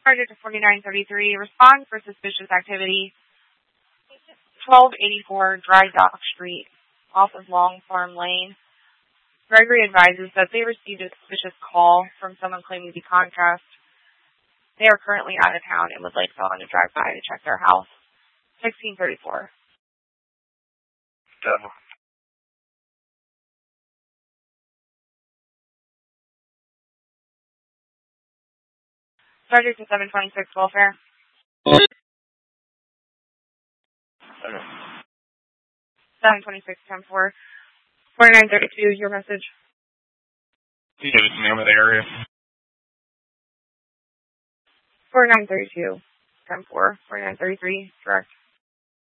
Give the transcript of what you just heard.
Charger to 4933, respond for suspicious activity. 1284 Dry Dock Street, off of Long Farm Lane. Gregory advises that they received a suspicious call from someone claiming to be Contrast. They are currently out of town and would like someone to drive by to check their house. 1634. Done. Subject to 726 welfare. Okay. 726 10-4. 4932, your message. Do you have the name of the area? 4932 10-4. 4933, correct.